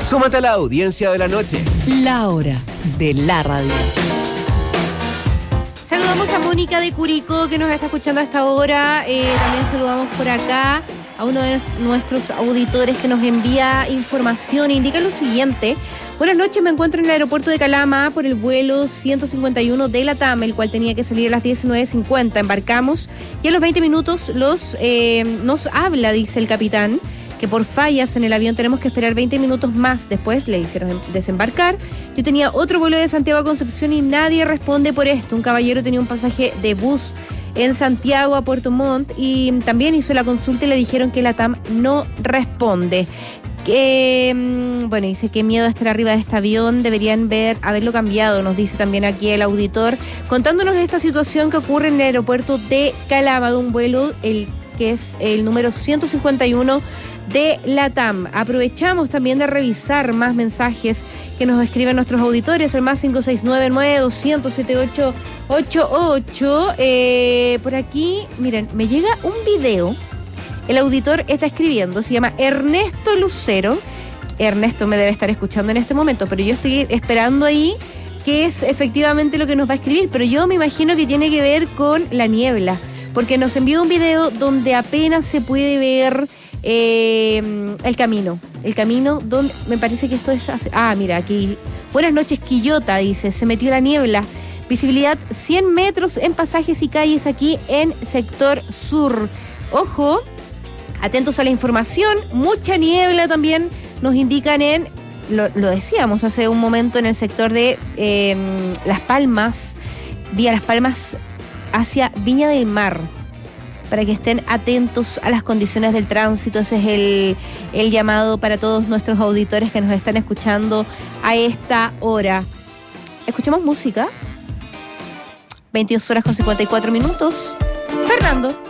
Súmate a la audiencia de la noche. La hora de la radio. Saludamos a Mónica de Curicó, que nos está escuchando a esta hora. También saludamos por acá a uno de nuestros auditores que nos envía información. Indica lo siguiente: buenas noches, me encuentro en el aeropuerto de Calama por el vuelo 151 de LATAM, el cual tenía que salir a las 19:50. Embarcamos y a los 20 minutos nos habla, dice el capitán, que por fallas en el avión tenemos que esperar 20 minutos más. Después le hicieron desembarcar. Yo tenía otro vuelo de Santiago a Concepción y nadie responde por esto. Un caballero tenía un pasaje de bus en Santiago a Puerto Montt y también hizo la consulta y le dijeron que la TAM no responde. Bueno, dice que miedo a estar arriba de este avión, deberían haberlo cambiado, nos dice también aquí el auditor, contándonos esta situación que ocurre en el aeropuerto de Calama, de un vuelo, que es el número 151 de LATAM. Aprovechamos también de revisar más mensajes que nos escriben nuestros auditores, el más 569-900-7888. Por aquí, miren, me llega un video. El auditor está escribiendo, se llama Ernesto Lucero. Ernesto me debe estar escuchando en este momento, pero yo estoy esperando ahí qué es efectivamente lo que nos va a escribir, pero yo me imagino que tiene que ver con la niebla, porque nos envió un video donde apenas se puede ver el camino donde me parece que esto es mira, aquí, buenas noches Quillota, dice, se metió la niebla, visibilidad 100 metros en pasajes y calles aquí en sector sur. Ojo, atentos a la información, mucha niebla también nos indican lo decíamos hace un momento, en el sector de Las Palmas, vía Las Palmas hacia Viña del Mar, para que estén atentos a las condiciones del tránsito. Ese es el llamado para todos nuestros auditores que nos están escuchando a esta hora. Escuchemos música. 22 horas con 54 minutos. Fernando.